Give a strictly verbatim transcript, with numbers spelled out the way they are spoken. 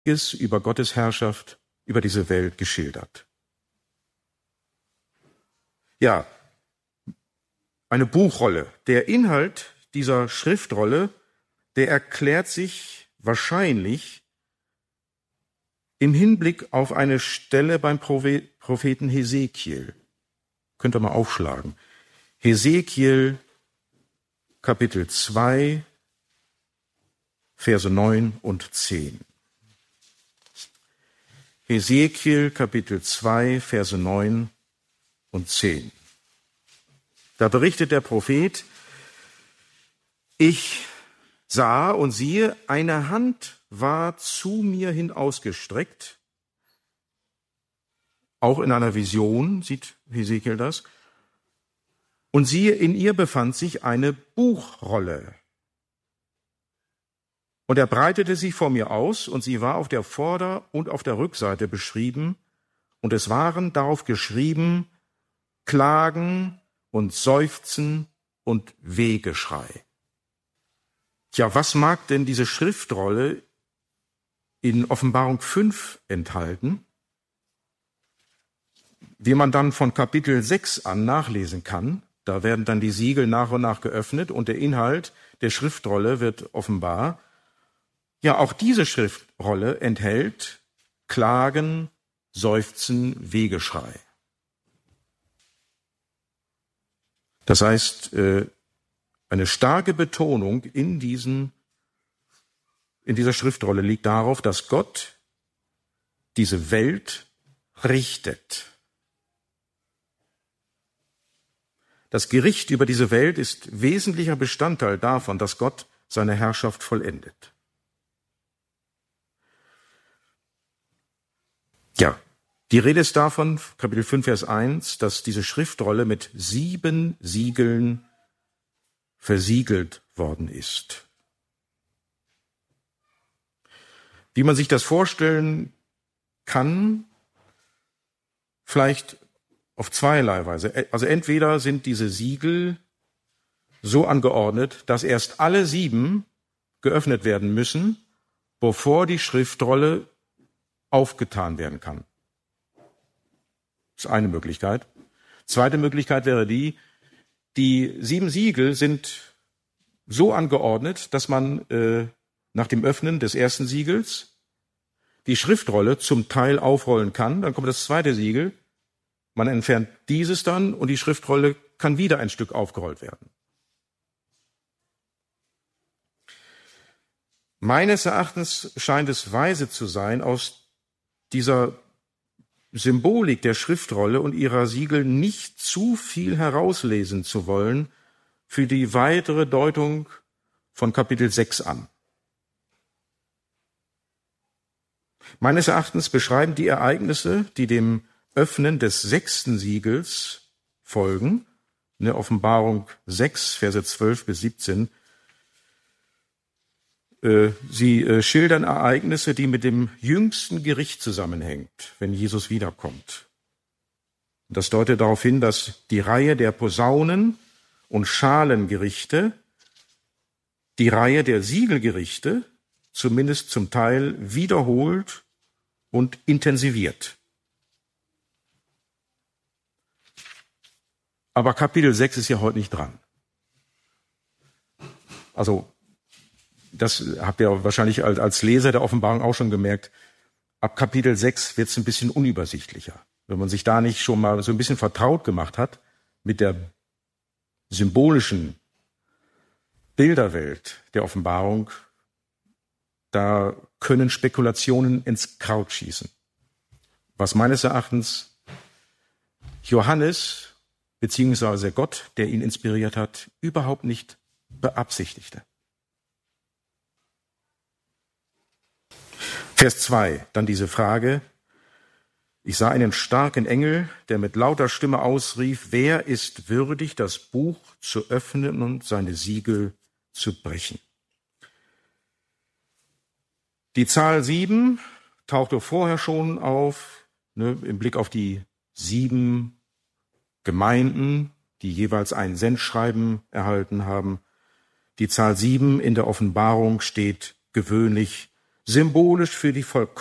ist über Gottes Herrschaft über diese Welt geschildert. Ja, eine Buchrolle. Der Inhalt dieser Schriftrolle, der erklärt sich wahrscheinlich im Hinblick auf eine Stelle beim Propheten Hesekiel. Könnt ihr mal aufschlagen. Hesekiel, Kapitel zwei, Verse neun und zehn. Hesekiel, Kapitel zwei, Verse neun und zehn. Da berichtet der Prophet: Ich sah und siehe, eine Hand war zu mir hin ausgestreckt. Auch in einer Vision sieht Hesekiel das. Und siehe, in ihr befand sich eine Buchrolle. Und er breitete sie vor mir aus, und sie war auf der Vorder- und auf der Rückseite beschrieben. Und es waren darauf geschrieben Klagen und Seufzen und Wehgeschrei. Tja, was mag denn diese Schriftrolle in Offenbarung fünf enthalten? Wie man dann von Kapitel sechs an nachlesen kann, da werden dann die Siegel nach und nach geöffnet und der Inhalt der Schriftrolle wird offenbar. Ja, auch diese Schriftrolle enthält Klagen, Seufzen, Wehgeschrei. Das heißt, eine starke Betonung in, diesen, in dieser Schriftrolle liegt darauf, dass Gott diese Welt richtet. Das Gericht über diese Welt ist wesentlicher Bestandteil davon, dass Gott seine Herrschaft vollendet. Ja, die Rede ist davon, Kapitel fünf, Vers eins, dass diese Schriftrolle mit sieben Siegeln versiegelt worden ist. Wie man sich das vorstellen kann, vielleicht auf zweierlei Weise. Also entweder sind diese Siegel so angeordnet, dass erst alle sieben geöffnet werden müssen, bevor die Schriftrolle aufgetan werden kann. Das ist eine Möglichkeit. Zweite Möglichkeit wäre die, die sieben Siegel sind so angeordnet, dass man äh, nach dem Öffnen des ersten Siegels die Schriftrolle zum Teil aufrollen kann. Dann kommt das zweite Siegel, man entfernt dieses dann und die Schriftrolle kann wieder ein Stück aufgerollt werden. Meines Erachtens scheint es weise zu sein, aus dieser Symbolik der Schriftrolle und ihrer Siegel nicht zu viel herauslesen zu wollen für die weitere Deutung von Kapitel sechs an. Meines Erachtens beschreiben die Ereignisse, die dem Öffnen des sechsten Siegels folgen, in der Offenbarung sechs, Verse zwölf bis siebzehn, Sie schildern Ereignisse, die mit dem jüngsten Gericht zusammenhängt, wenn Jesus wiederkommt. Das deutet darauf hin, dass die Reihe der Posaunen- und Schalengerichte, die Reihe der Siegelgerichte, zumindest zum Teil wiederholt und intensiviert. Aber Kapitel sechs ist ja heute nicht dran. Also, das habt ihr wahrscheinlich als Leser der Offenbarung auch schon gemerkt. Ab Kapitel sechs wird es ein bisschen unübersichtlicher. Wenn man sich da nicht schon mal so ein bisschen vertraut gemacht hat mit der symbolischen Bilderwelt der Offenbarung, da können Spekulationen ins Kraut schießen. Was meines Erachtens Johannes beziehungsweise Gott, der ihn inspiriert hat, überhaupt nicht beabsichtigte. Vers zwei, dann diese Frage: Ich sah einen starken Engel, der mit lauter Stimme ausrief: Wer ist würdig, das Buch zu öffnen und seine Siegel zu brechen? Die Zahl sieben tauchte vorher schon auf, ne, im Blick auf die sieben Gemeinden, die jeweils ein Sendschreiben erhalten haben. Die Zahl sieben in der Offenbarung steht gewöhnlich symbolisch für die